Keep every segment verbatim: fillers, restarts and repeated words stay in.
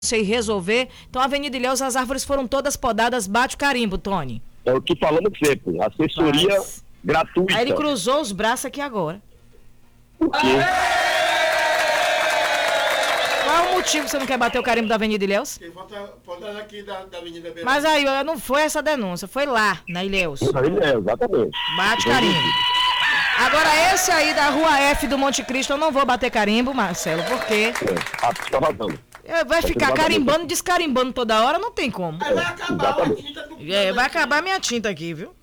e resolver. Então, a Avenida Ilhéus, as árvores foram todas podadas. Bate o carimbo, Tony. É o que falamos sempre. Assessoria Mas... gratuita. Aí ele cruzou os braços aqui agora. Por quê? Qual é o motivo que você não quer bater o carimbo da Avenida Ilhéus? Podada aqui da, da Avenida Beira. Mas aí, não foi essa denúncia, foi lá, na Ilhéus. Na Ilhéus, exatamente. Bate carimbo. Agora, esse aí da Rua F do Monte Cristo, eu não vou bater carimbo, Marcelo, porque... É, ah, tá vazando. Vai ficar carimbando, descarimbando toda hora, não tem como. Aí vai acabar a tinta do... É, vai acabar minha tinta aqui, viu?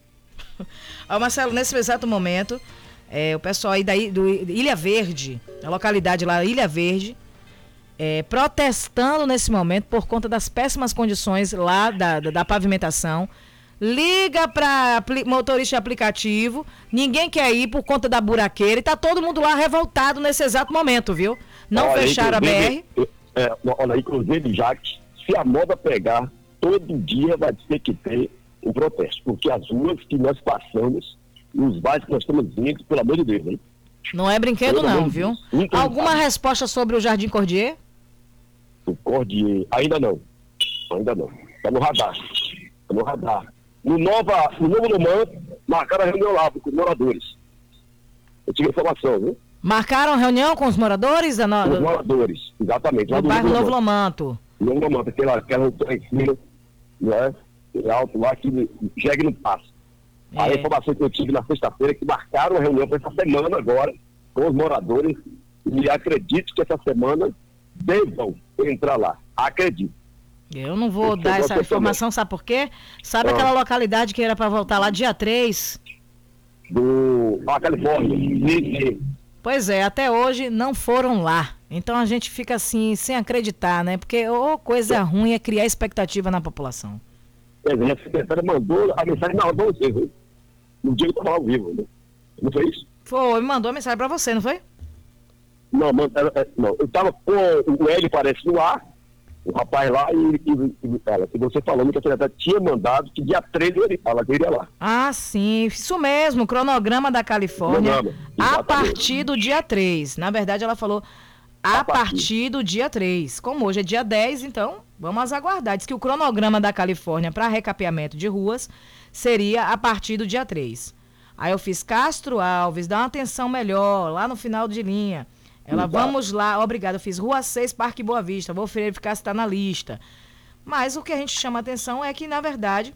Ó, Marcelo, nesse exato momento, é, o pessoal aí da do Ilha Verde, a localidade lá, Ilha Verde, é, protestando nesse momento por conta das péssimas condições lá da, da, da pavimentação. Liga para motorista de aplicativo, ninguém quer ir por conta da buraqueira e tá todo mundo lá revoltado nesse exato momento, viu? Não olha, fecharam a B R. É, olha, inclusive, Jaque, se a moda pegar, todo dia vai ter que ter um protesto, porque as ruas que nós passamos, os bairros que nós estamos indo, pelo amor de Deus, hein? Não é brinquedo pelo não, viu? Então, alguma sabe. resposta sobre o Jardim Cordier? O Cordier, ainda não, ainda não, está no radar, está no radar. No, nova, no Novo Lomã, marcaram a reunião lá com os moradores. Eu tive informação, viu? Marcaram reunião com os moradores? Da no... Com os moradores, exatamente. No bairro Novo Lomanto. Novo Lomanto, aquela, aquela em cima, não é? É alto lá que chega e não passa. É. A informação que eu tive na sexta-feira é que marcaram a reunião para essa semana agora com os moradores e acredito que essa semana devam entrar lá. Acredito. Eu não vou eu dar essa informação, sabe por quê? Sabe ah. aquela localidade que era para voltar lá dia três? Do... Ah, Califórnia. Pois é, até hoje não foram lá. Então a gente fica assim, sem acreditar, né? Porque oh, coisa ruim é criar expectativa na população. É, a secretária mandou a mensagem na hora pra você, viu? No dia que eu estava ao vivo, né? Não foi isso? Foi, mandou a mensagem pra você, não foi? Não, mano, não. Eu tava com o Hélio, parece, no ar, o rapaz lá, e, e, e ela, que você falando que a secretária tinha mandado que dia treze ela iria lá. Ah, sim, isso mesmo, cronograma da Califórnia, cronograma, a partir do dia três. Na verdade, ela falou a, a partir. partir do dia três. Como hoje é dia dez, então, vamos aguardar. Diz que o cronograma da Califórnia para recapeamento de ruas seria a partir do dia três. Aí eu fiz Castro Alves, dá uma atenção melhor, lá no final de linha. Ela, Exato. vamos lá, obrigada, eu fiz Rua seis, Parque Boa Vista, vou verificar se está na lista. Mas o que a gente chama atenção é que, na verdade,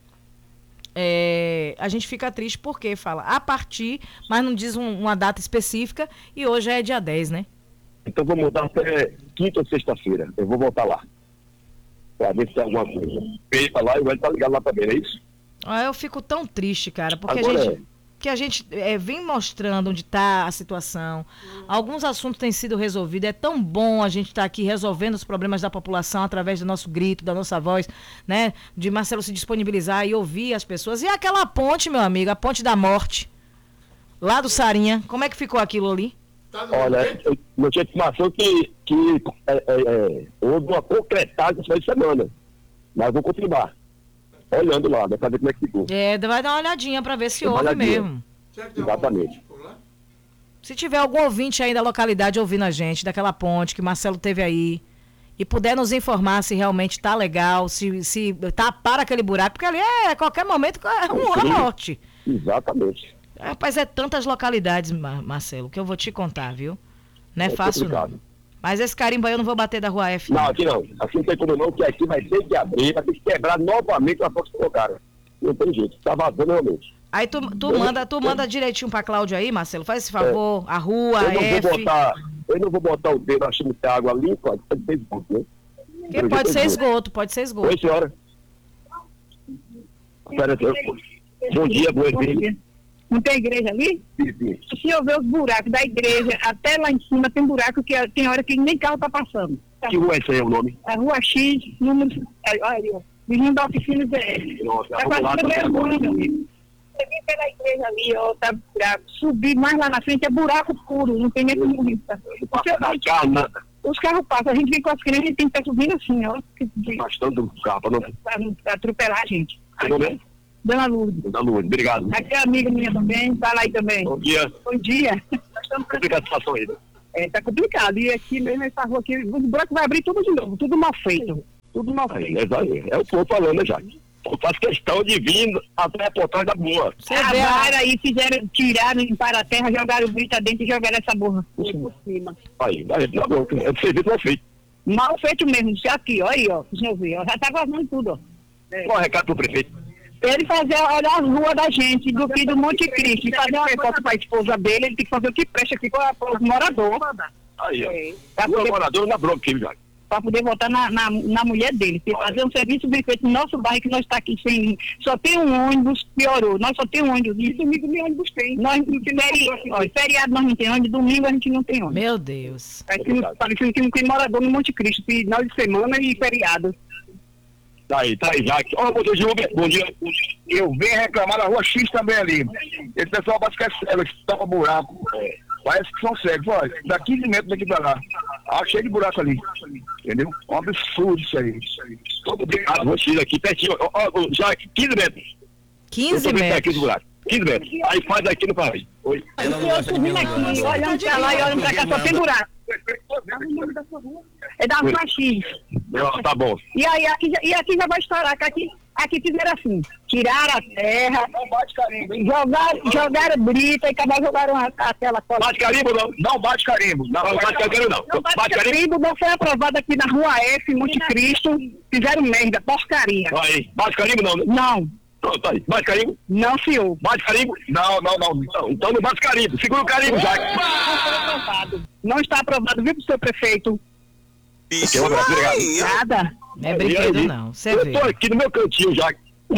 é, a gente fica triste porque fala a partir, mas não diz um, uma data específica, e hoje é dia dez, né? Então vou mudar até quinta ou sexta-feira, eu vou voltar lá, para ver se tem alguma coisa. Ele tá lá e vai estar ligado lá também, é isso? Ah, eu fico tão triste, cara, porque Agora a gente... É. que a gente é, vem mostrando onde está a situação. Uhum. Alguns assuntos têm sido resolvidos. É tão bom a gente estar tá aqui resolvendo os problemas da população através do nosso grito, da nossa voz, né? De Marcelo se disponibilizar e ouvir as pessoas. E aquela ponte, meu amigo, a ponte da morte, lá do Sarinha, como é que ficou aquilo ali? Olha, eu, eu tinha informação que, que é, é, é, houve uma concretagem essa semana, mas vou confirmar. Olhando lá, vai saber como é que ficou. É, vai dar uma olhadinha para ver se houve mesmo. Exatamente. Se tiver algum ouvinte aí da localidade ouvindo a gente, daquela ponte que o Marcelo teve aí, e puder nos informar se realmente tá legal, se, se tá para aquele buraco, porque ali é, a qualquer momento, é uma morte. Exatamente. Rapaz, é tantas localidades, Marcelo, que eu vou te contar, viu? Não é, é fácil complicado. Não. Mas esse carimbo aí eu não vou bater da Rua F. Não, não aqui não. Assim não tem como não, que aqui vai ter que abrir, vai ter que quebrar novamente a porta que colocaram. Não tem jeito, tá vazando realmente. Aí tu, tu, manda, tu manda direitinho pra Cláudia aí, Marcelo, faz esse favor, é. a Rua, eu a não F. Vou botar, eu não vou botar o dedo achando que a água limpa, pode ser esgoto, né? Que pode ser esgoto, pode ser esgoto. Oi, senhora. Espera, bom dia, boa dia. Não tem igreja ali? Sim, sim. Se o senhor vê os buracos da igreja, até lá em cima tem buraco que tem hora que nem carro tá passando. Que rua é essa aí, é o nome? A Rua X, número... Olha aí, ó. Vizinho da oficina Zé. Nossa, tá fazendo vergonha, meu amigo. Você vem pela igreja ali, ó, tá buraco. Subir mais lá na frente é buraco puro, não tem nem como limpar. Os carros passam, a gente vem com as crianças e tem que estar subindo assim, ó. Bastante carro pra não... Pra não atropelar a gente. Tudo bem? Dona Lourdes. Dona Lourdes, obrigado. Aqui é amiga minha também, tá lá aí também. Bom dia. Bom dia. Nós estamos complicando a situação aí. É, tá complicado. E aqui mesmo, essa rua aqui, o buraco vai abrir tudo de novo, tudo mal feito. Tudo mal Aí, feito. é, aí, é o povo falando, né, Jaque? Eu faço questão de vir até a portagem da boa. Você vê a... Acabaram aí, fizeram, tiraram, limparam a terra, jogaram o brita dentro e jogaram essa borra por cima. Aí, aí, tá bom, é o serviço mal feito. Mal feito mesmo, isso aqui, olha aí, ó, o senhor vê, ó, já tá vazando tudo, ó. É. Qual é o recado pro prefeito? Ele fazer, olhar as ruas da gente, do fim do Monte Cristo, e fazer uma foto pra esposa dele, ele tem que fazer o que presta aqui para os moradores. Aí, ó. É. Pra Uma poder, moradora na bronca aqui, Jaque. pra poder votar na, na, na mulher dele, tem que fazer um serviço bem feito no nosso bairro, que nós está aqui sem, só tem um ônibus, piorou, nós só tem um ônibus, e domingo nem ônibus tem. Nós não tem feri, feriado nós não tem ônibus, domingo a gente não tem ônibus. Meu Deus. É que parecendo que não tem morador no Monte Cristo, final de semana e feriado. Tá aí, tá aí, Jaque. Ó, bom dia, Uber. Bom dia. Eu venho reclamar da rua X também ali. Esse pessoal parece que é cego, que tapa buraco. É, parece que são cegos. Olha, dá quinze metros daqui pra lá. Ah, cheio de buraco ali. Entendeu? Um absurdo isso aí. Todo dia, a rua X aqui, pertinho. Ó, ó, Jaque, quinze metros. quinze Eu tô vendo aqui metros. do buraco. quinze metros. Aí faz aqui no país. Oi. Eu subindo aqui, olhando pra lá e olhando pra cá, só tem buraco. É da rua X. Ó, tá bom. E aí aqui, já- e aqui já vai estourar, que aqui, aqui fizeram assim, tiraram a terra, jogaram, jogaram brita e acabaram jogaram a- aquela cola. Bate carimbo não? Não bate carimbo. Não, não bate carimbo não. Não Bate bate carimbo. carimbo, não foi aprovado aqui na rua F, Monte Cristo, fizeram merda, porcaria. Aí, bate carimbo não, né? Não, Pronto, tá aí. Bate carimbo? não senhor. Bate carimbo? Não, não, não. Não, então não bate carimbo. Segura o carimbo, Jaque. Não foi aprovado. Não está aprovado, viu, pro seu prefeito? Ok, um abraço, obrigado. Nada. Não é brinquedo, não. Você Eu vê. tô aqui no meu cantinho já.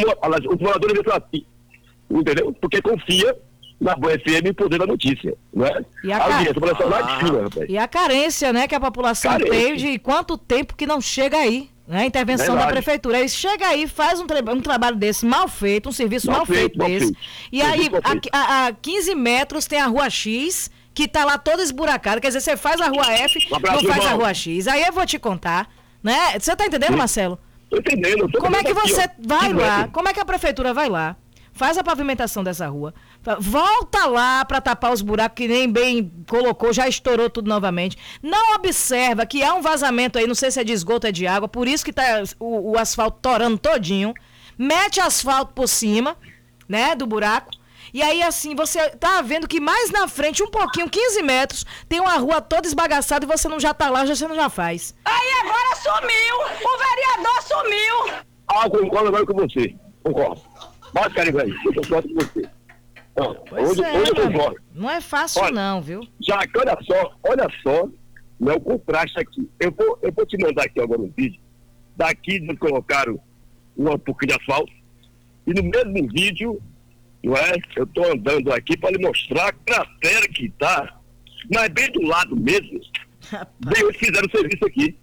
Os moradores estão aqui. Entendeu? Porque confia na Boa F M e poder da notícia. Não é? E a a cara- audiência, parece lá de cima, rapaz. E a carência, né, que a população Carência. tem de quanto tempo que não chega aí, né? A intervenção Verdade. da prefeitura. Aí chega aí, faz um, tra um trabalho desse mal feito, um serviço mal, Mal feito, feito, mal desse. feito. E Serviço aí, mal feito. a, a, a quinze metros tem a rua X, que tá lá toda esburacada. Quer dizer, você faz a rua F, Um abraço, não faz a irmão. rua X. Aí eu vou te contar, né? Você tá entendendo, Sim. Marcelo? Tô entendendo. eu tô Como é que vendo aqui, você ó. vai Que lá? merda. Como é que a prefeitura vai lá? Faz a pavimentação dessa rua. Volta lá para tapar os buracos que nem bem colocou, já estourou tudo novamente. Não observa que há um vazamento aí, não sei se é de esgoto ou é de água, por isso que tá o, o asfalto torando todinho. Mete asfalto por cima, né, do buraco. E aí, assim, você tá vendo que mais na frente, um pouquinho, quinze metros, tem uma rua toda esbagaçada e você não já tá lá, já você não já faz. Aí agora sumiu! O vereador sumiu! Ah, concordo agora com você. Concordo. Bate carimbo aí. Eu concordo com você. Não, Pois hoje, é, hoje eu meu amigo. concordo. Não é fácil Olha, não, viu? Já que olha só, olha só, não é o contraste aqui. Eu vou, eu vou te mandar aqui agora um vídeo. Daqui eles colocaram um pouquinho de asfalto. E no mesmo vídeo, não é? Eu estou andando aqui para lhe mostrar a cratera que está, mas bem do lado mesmo. Bem, eles fizeram o serviço aqui.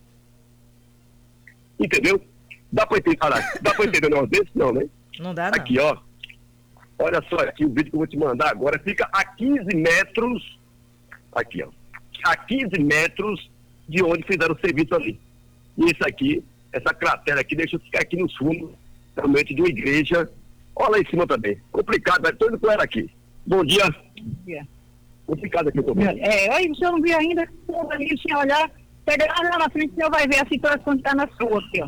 Entendeu? Dá para entender, dá para entender um negócio desse? Não, né? Não dá, não. Aqui, ó. Olha só aqui o vídeo que eu vou te mandar agora. Fica a quinze metros. Aqui, ó. A quinze metros de onde fizeram o serviço ali. E isso aqui, essa cratera aqui, deixa eu ficar aqui nos fundos, realmente, de uma igreja. Olha lá em cima também. Complicado, mas tô indo com ela aqui. Bom dia. dia. Complicado aqui, eu tô vendo. É, aí o senhor não viu ainda, ali, o senhor olhar, pega lá na frente, o senhor vai ver a situação que está na sua aqui, ó.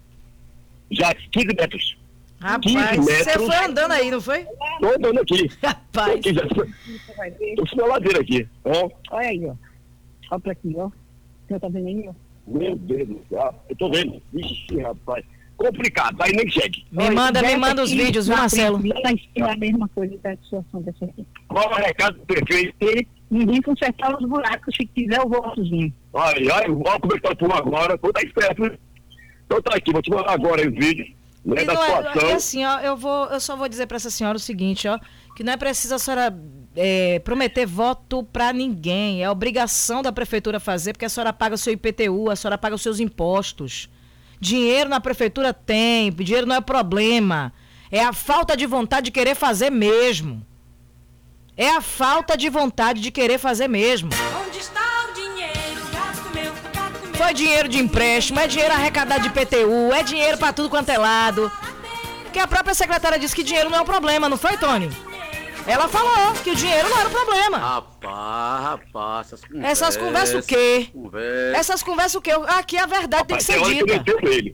Já quinze metros. Rapaz, quinze você metros. foi andando aí, não foi? Tô andando aqui. Tô Rapaz. aqui, já. Você vai ver. Tô subindo a ladeira aqui. Ó. Olha aí, ó. Olha pra aqui, ó. O senhor tá vendo aí, ó? Meu Deus do céu. Eu tô vendo. Ixi, rapaz. Complicado. Aí nem chegue. Me manda, me Dessa manda os aqui, vídeos, viu, na Marcelo? frente, lá em cima, a mesma coisa da situação dessa aqui. Qual é o recado do prefeito? Ele, ninguém consertar os buracos, se quiser eu vou sozinho. Ai, ai, olha como é que tá por agora. Vou estar esperto. Então tá aqui, vou te mandar agora aí o vídeo, né, E da não é- situação. é assim, ó, eu vou, eu só vou dizer pra essa senhora o seguinte, ó, que não é preciso a senhora é, prometer voto pra ninguém, é obrigação da prefeitura fazer, porque a senhora paga o seu I P T U, a senhora paga os seus impostos. Dinheiro na prefeitura tem, dinheiro não é problema. É a falta de vontade de querer fazer mesmo. É a falta de vontade de querer fazer mesmo. Onde está o dinheiro? Gato meu, gato meu. Foi dinheiro de empréstimo, é dinheiro arrecadado de I P T U, é dinheiro pra tudo quanto é lado. Porque a própria secretária disse que dinheiro não é um problema, não foi, Tony? Ela falou que o dinheiro não era um problema. Rapaz, rapaz, essas conversas. Essas conversas o quê? Conversa. Essas conversas o quê? Aqui a verdade tem que Rapaz, ser tem hora que eu não dita. entendo ele.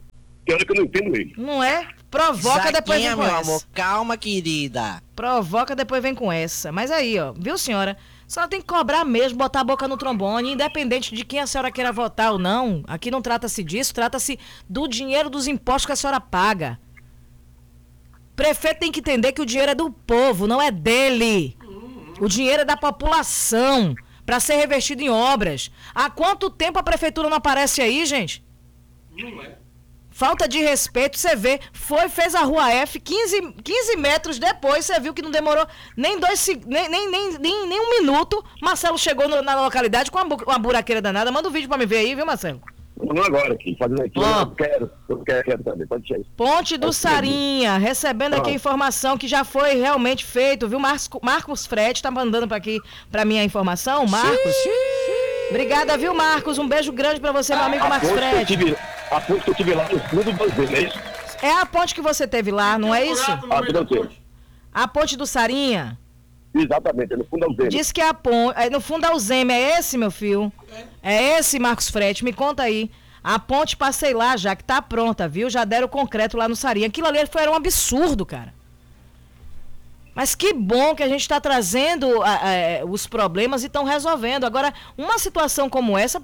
Tem hora que eu não entendo ele. Não é? Provoca, Zaquinha, depois vem com meu essa. amor, calma, querida. Provoca, depois vem com essa. Mas aí, ó, viu, senhora? A senhora tem que cobrar mesmo, botar a boca no trombone, independente de quem a senhora queira votar ou não. Aqui não trata-se disso, trata-se do dinheiro dos impostos que a senhora paga. Prefeito tem que entender que o dinheiro é do povo, não é dele. O dinheiro é da população, para ser revestido em obras. Há quanto tempo a prefeitura não aparece aí, gente? Não é. Falta de respeito, você vê, foi, fez a Rua F, quinze, quinze metros depois, você viu que não demorou nem dois, nem, nem, nem, nem, nem um minuto, Marcelo chegou no, na localidade com uma, bu- uma buraqueira danada. Manda um vídeo pra me ver aí, viu, Marcelo? Não agora aqui, fazendo aqui. Ó. Eu quero, eu quero, quero também, pode ser. Ponte do Pode ser. Sarinha, recebendo aqui a Ah. informação que já foi realmente feito, viu? Marcos, Marcos Frete tá mandando pra aqui, pra mim a informação, Marcos. Obrigada, viu, Marcos? Um beijo grande pra você, meu amigo A Marcos ponte, que eu Frete. tive, a ponte que eu tive lá no fundo do banheiro, é isso? É a ponte que você teve lá, não é isso? Buraco no Ah, meio da não sei. ponte. A ponte do Sarinha. Exatamente, é no fundo da usina. Diz que é a ponte. No fundo da Alzheimer, é esse, meu filho? É esse, Marcos Frete? Me conta aí. A ponte passei lá já, que tá pronta, viu? Já deram o concreto lá no Sarinha. Aquilo ali foi, era um absurdo, cara. Mas que bom que a gente está trazendo a, a, os problemas e estão resolvendo. Agora, uma situação como essa,